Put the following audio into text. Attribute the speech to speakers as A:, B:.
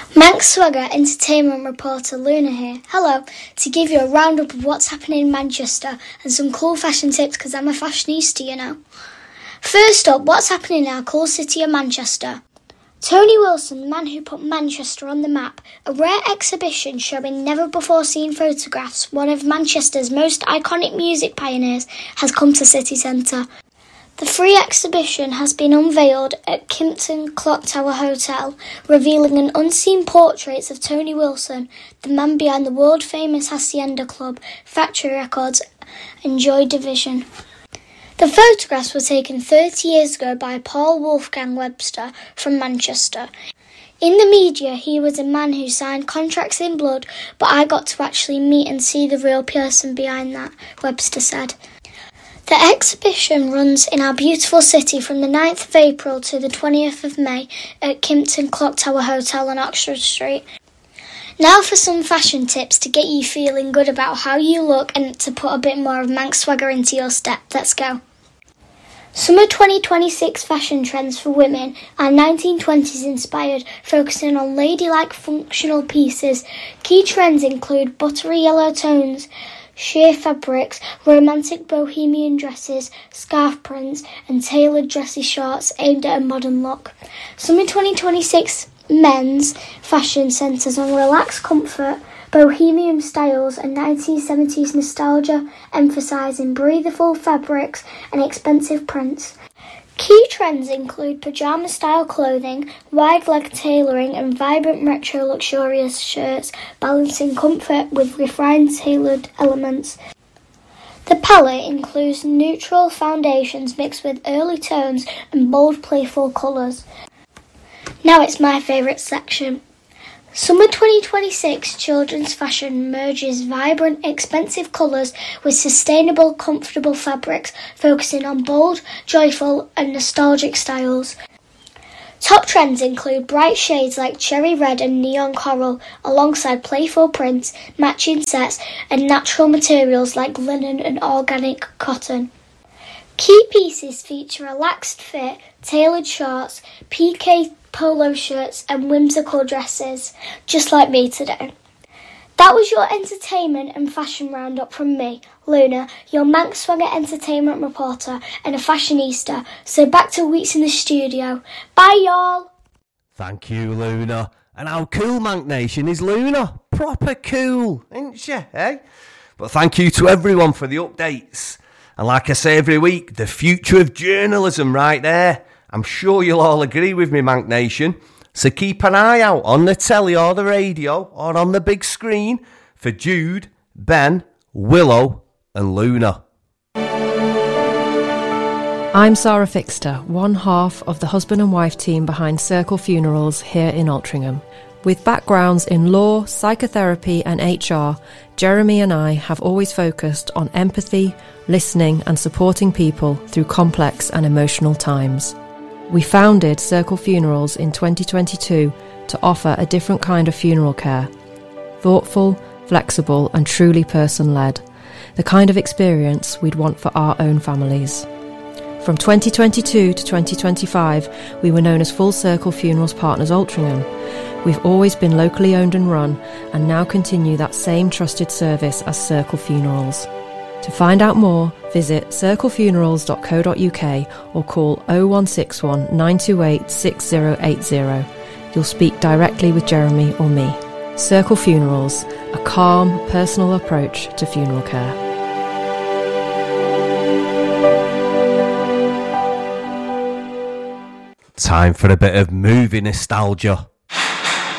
A: Manx Swagger entertainment reporter Luna here. Hello, to give you a roundup of what's happening in Manchester and some cool fashion tips because I'm a fashionista, you know. First up, what's happening in our cool city of Manchester? Tony Wilson, the man who put Manchester on the map, a rare exhibition showing never-before-seen photographs, one of Manchester's most iconic music pioneers, has come to city centre. The free exhibition has been unveiled at Kimpton Clock Tower Hotel, revealing an unseen portraits of Tony Wilson, the man behind the world-famous Hacienda Club, Factory Records and Joy Division. The photographs were taken 30 years ago by Paul Wolfgang Webster from Manchester. In the media, he was a man who signed contracts in blood, but I got to actually meet and see the real person behind that, Webster said. The exhibition runs in our beautiful city from the 9th of April to the 20th of May at Kimpton Clock Tower Hotel on Oxford Street. Now for some fashion tips to get you feeling good about how you look and to put a bit more of Manx swagger into your step. Let's go. Summer 2026 fashion trends for women are 1920s inspired, focusing on ladylike functional pieces. Key trends include buttery yellow tones, sheer fabrics, romantic bohemian dresses, scarf prints, and tailored dressy shorts aimed at a modern look. Summer 2026 men's fashion centres on relaxed comfort, bohemian styles, and 1970s nostalgia, emphasising breathable fabrics and expensive prints. Key trends include pyjama-style clothing, wide-leg tailoring, and vibrant retro luxurious shirts, balancing comfort with refined tailored elements. The palette includes neutral foundations mixed with early tones and bold, playful colours. Now it's my favourite section. Summer 2026 children's fashion merges vibrant, expensive colours with sustainable, comfortable fabrics, focusing on bold, joyful and nostalgic styles. Top trends include bright shades like cherry red and neon coral, alongside playful prints, matching sets and natural materials like linen and organic cotton. Key pieces feature relaxed fit, tailored shorts, PK polo shirts and whimsical dresses, just like me today. That was your entertainment and fashion roundup from me, Luna, your Manx Swagger entertainment reporter and a fashionista. So back to Weeks in the studio. Bye, y'all.
B: Thank you, Luna. And how cool, Manx Nation, is Luna? Proper cool, ain't she, eh? But thank you to everyone for the updates. And like I say every week, the future of journalism right there. I'm sure you'll all agree with me, Manx Nation. So keep an eye out on the telly or the radio or on the big screen for Jude, Ben, Willow and Luna.
C: I'm Sarah Fixter, one half of the husband and wife team behind Circle Funerals here in Altrincham. With backgrounds in law, psychotherapy and HR, Jeremy and I have always focused on empathy, listening and supporting people through complex and emotional times. We founded Circle Funerals in 2022 to offer a different kind of funeral care. Thoughtful, flexible and truly person-led. The kind of experience we'd want for our own families. From 2022 to 2025, we were known as Full Circle Funerals Partners Altrincham. We've always been locally owned and run and now continue that same trusted service as Circle Funerals. To find out more, visit circlefunerals.co.uk or call 0161 928 6080. You'll speak directly with Jeremy or me. Circle Funerals, a calm, personal approach to funeral care.
B: Time for a bit of movie nostalgia.